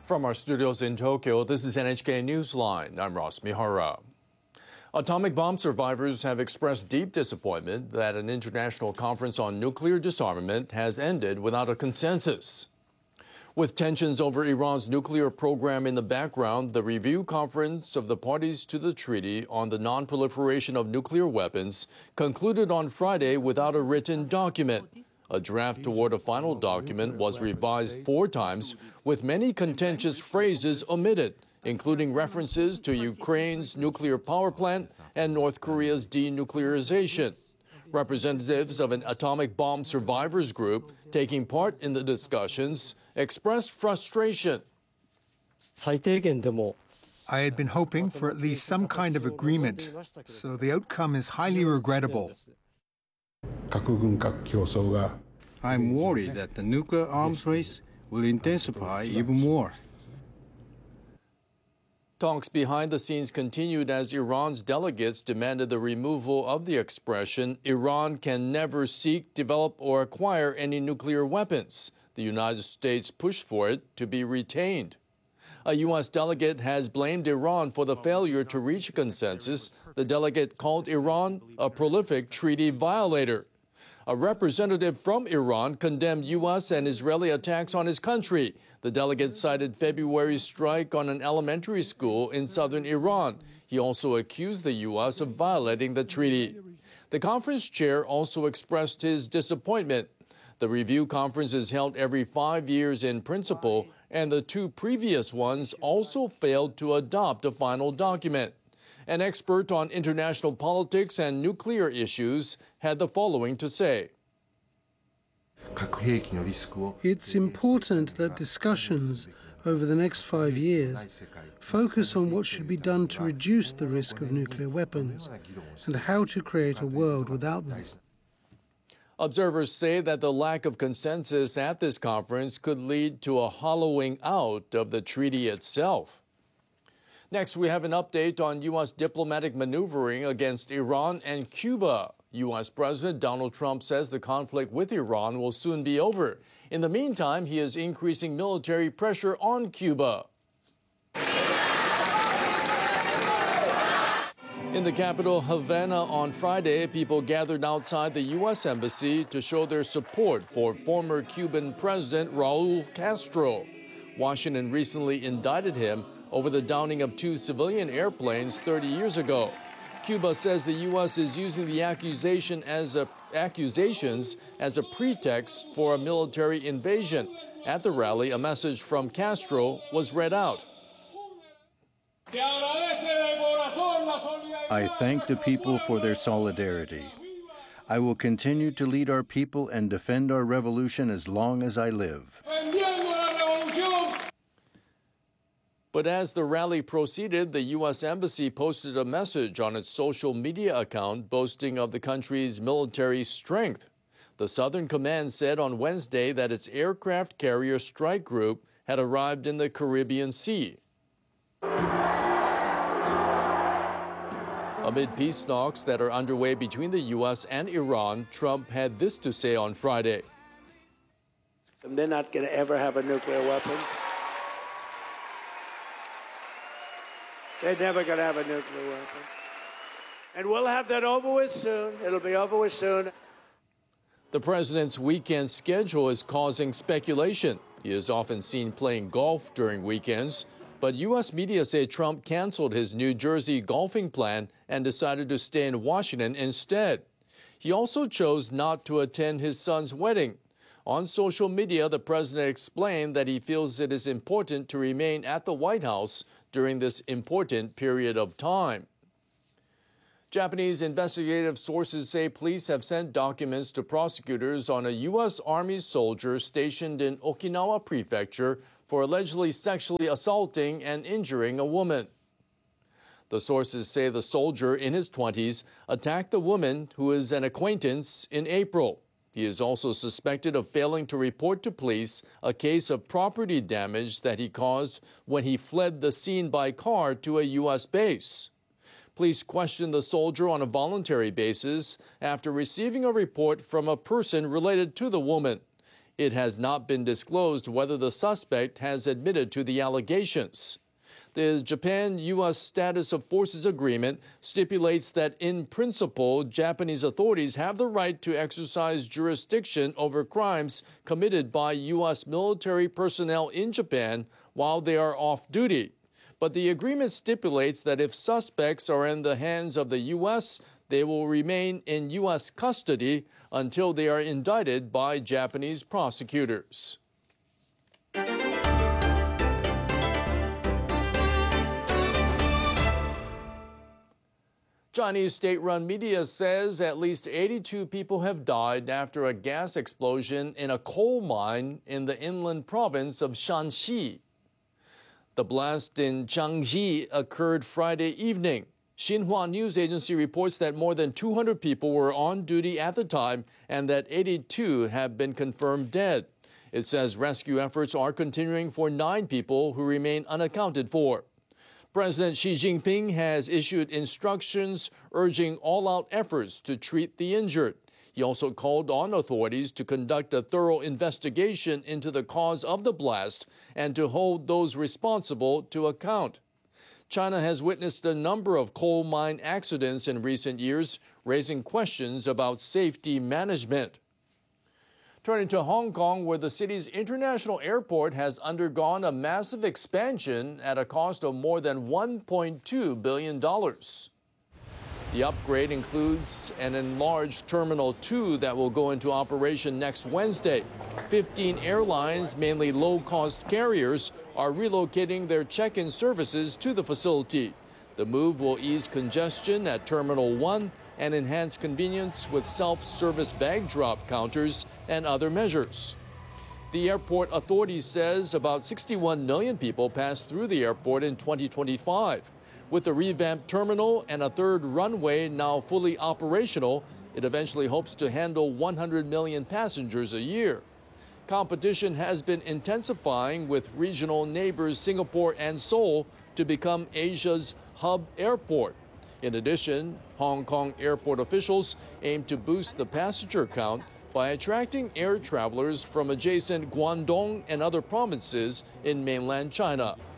From our studios in Tokyo, this is NHK Newsline. I'm Ross Mihara. Atomic bomb survivors have expressed deep disappointment that an international conference on nuclear disarmament has ended without a consensus. With tensions over Iran's nuclear program in the background, the review conference of the parties to the treaty on the non-proliferation of nuclear weapons concluded on Friday without a written document. A draft toward a final document was revised 4 times, with many contentious phrases omitted, including references to Ukraine's nuclear power plant and North Korea's denuclearization. Representatives of an atomic bomb survivors group taking part in the discussions expressed frustration. I had been hoping for at least some kind of agreement, so the outcome is highly regrettable. I'm worried that the nuclear arms race will intensify even more. Talks behind the scenes continued as Iran's delegates demanded the removal of the expression, "Iran can never seek, develop, or acquire any nuclear weapons." The United States pushed for it to be retained. A U.S. delegate has blamed Iran for the failure to reach a consensus. The delegate called Iran a prolific treaty violator. A representative from Iran condemned U.S. and Israeli attacks on his country. The delegate cited February's strike on an elementary school in southern Iran. He also accused the U.S. of violating the treaty. The conference chair also expressed his disappointment. The review conference is held every 5 years in principle, and the 2 previous ones also failed to adopt a final document. An expert on international politics and nuclear issues had the following to say. It's important that discussions over the next 5 years focus on what should be done to reduce the risk of nuclear weapons and how to create a world without them. Observers say that the lack of consensus at this conference could lead to a hollowing out of the treaty itself. Next, we have an update on U.S. diplomatic maneuvering against Iran and Cuba. U.S. President Donald Trump says the conflict with Iran will soon be over. In the meantime, he is increasing military pressure on Cuba. In the capital, Havana, on Friday, people gathered outside the U.S. Embassy to show their support for former Cuban President Raul Castro. Washington recently indicted him over the downing of 2 civilian airplanes 30 years ago. Cuba says the U.S. is using the accusations as a pretext for a military invasion. At the rally, a message from Castro was read out. I thank the people for their solidarity. I will continue to lead our people and defend our revolution as long as I live. But as the rally proceeded, the U.S. Embassy posted a message on its social media account boasting of the country's military strength. The Southern Command said on Wednesday that its aircraft carrier strike group had arrived in the Caribbean Sea. Amid peace talks that are underway between the U.S. and Iran, Trump had this to say on Friday. They're not going to ever have a nuclear weapon. They're never going to have a nuclear weapon. And we'll have that over with soon. It'll be over with soon. The president's weekend schedule is causing speculation. He is often seen playing golf during weekends, but U.S. media say Trump canceled his New Jersey golfing plan and decided to stay in Washington instead. He also chose not to attend his son's wedding. On social media, the president explained that he feels it is important to remain at the White House during this important period of time. Japanese investigative sources say police have sent documents to prosecutors on a U.S. Army soldier stationed in Okinawa Prefecture for allegedly sexually assaulting and injuring a woman. The sources say the soldier in his 20s attacked the woman, who is an acquaintance, in April. He is also suspected of failing to report to police a case of property damage that he caused when he fled the scene by car to a U.S. base. Police questioned the soldier on a voluntary basis after receiving a report from a person related to the woman. It has not been disclosed whether the suspect has admitted to the allegations. The Japan-U.S. Status of Forces Agreement stipulates that, in principle, Japanese authorities have the right to exercise jurisdiction over crimes committed by U.S. military personnel in Japan while they are off duty. But the agreement stipulates that if suspects are in the hands of the U.S., they will remain in U.S. custody until they are indicted by Japanese prosecutors. Chinese state-run media says at least 82 people have died after a gas explosion in a coal mine in the inland province of Shanxi. The blast in Jiangxi occurred Friday evening. Xinhua News Agency reports that more than 200 people were on duty at the time and that 82 have been confirmed dead. It says rescue efforts are continuing for 9 people who remain unaccounted for. President Xi Jinping has issued instructions urging all-out efforts to treat the injured. He also called on authorities to conduct a thorough investigation into the cause of the blast and to hold those responsible to account. China has witnessed a number of coal mine accidents in recent years, raising questions about safety management. Turning to Hong Kong, where the city's international airport has undergone a massive expansion at a cost of more than $1.2 billion. The upgrade includes an enlarged Terminal 2 that will go into operation next Wednesday. 15 airlines, mainly low-cost carriers, are relocating their check-in services to the facility. The move will ease congestion at Terminal 1 and enhance convenience with self-service bag drop counters and other measures. The airport authority says about 61 million people passed through the airport in 2025. With the revamped terminal and a third runway now fully operational, it eventually hopes to handle 100 million passengers a year. Competition has been intensifying with regional neighbors Singapore and Seoul to become Asia's hub airport. In addition, Hong Kong airport officials aim to boost the passenger count by attracting air travelers from adjacent Guangdong and other provinces in mainland China.